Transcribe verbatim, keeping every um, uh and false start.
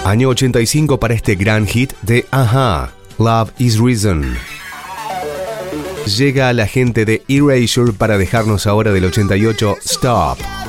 Año ochenta y cinco para este gran hit de a-ha, Love is Reason. Llega la gente de Erasure para dejarnos ahora del ochenta y ocho Stop.